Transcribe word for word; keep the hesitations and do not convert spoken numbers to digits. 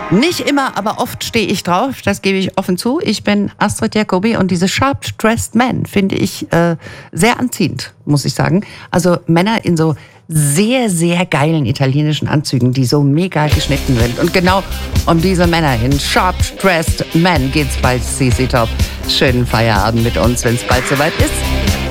Nicht immer, aber oft stehe ich drauf, das gebe ich offen zu. Ich bin Astrid Jacobi und diese Sharp-Dressed Men finde ich äh, sehr anziehend, muss ich sagen. Also Männer in so sehr, sehr geilen italienischen Anzügen, die so mega geschnitten sind. Und genau um diese Männer in Sharp-Dressed Men geht's bei C C Top. Schönen Feierabend mit uns, wenn es bald soweit ist.